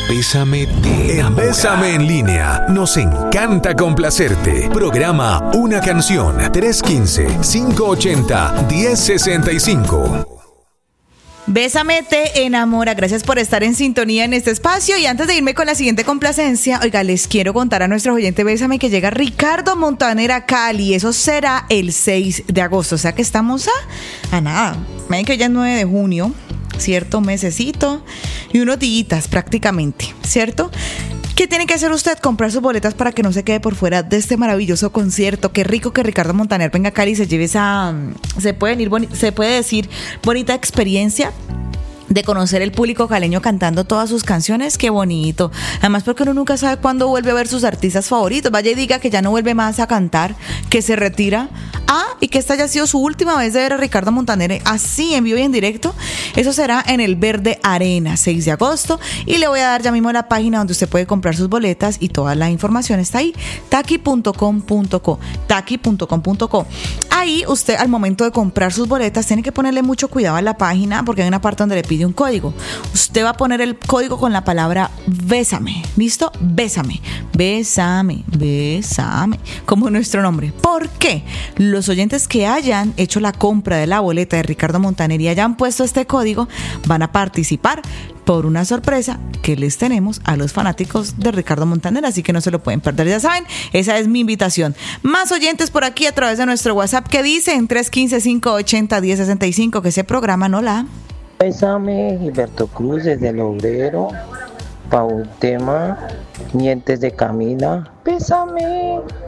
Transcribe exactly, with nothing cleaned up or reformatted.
Bésame te enamora. En Bésame en línea, nos encanta complacerte. Programa Una Canción, tres uno cinco, cinco ocho cero, uno cero seis cinco. Bésame te enamora. Gracias por estar en sintonía en este espacio. Y antes de irme con la siguiente complacencia, oiga, les quiero contar a nuestros oyentes Bésame que llega Ricardo Montaner a Cali. Eso será el seis de agosto. O sea que estamos a, a nada. Miren que ya es nueve de junio, ¿cierto? Mesecito y unos días prácticamente, ¿cierto? ¿Qué tiene que hacer usted? Comprar sus boletas para que no se quede por fuera de este maravilloso concierto. Qué rico que Ricardo Montaner venga a Cali y se lleve esa, se pueden ir, boni- se puede decir, bonita experiencia de conocer el público caleño cantando todas sus canciones. Qué bonito. Además porque uno nunca sabe cuándo vuelve a ver sus artistas favoritos. Vaya y diga que ya no vuelve más a cantar, que se retira. Ah, y que esta haya sido su última vez de ver a Ricardo Montaner así en vivo y en directo. Eso será en el Verde Arena, seis de agosto. Y le voy a dar ya mismo la página donde usted puede comprar sus boletas y toda la información está ahí. taki punto com punto co taki punto com punto co. Ahí usted al momento de comprar sus boletas tiene que ponerle mucho cuidado a la página porque hay una parte donde le pide un código. Usted va a poner el código con la palabra Bésame. ¿Listo? Bésame. Bésame. Bésame. Como nuestro nombre. ¿Por qué? Los oyentes que hayan hecho la compra de la boleta de Ricardo Montaner y hayan puesto este código van a participar por una sorpresa que les tenemos a los fanáticos de Ricardo Montaner, así que no se lo pueden perder. Ya saben, esa es mi invitación. Más oyentes por aquí a través de nuestro WhatsApp que dicen tres uno cinco, cinco ocho cero, uno cero seis cinco que ese programa no la... Bésame, Gilberto Cruz desde el Obrero, pa' un tema, Mientes de Camila. Bésame.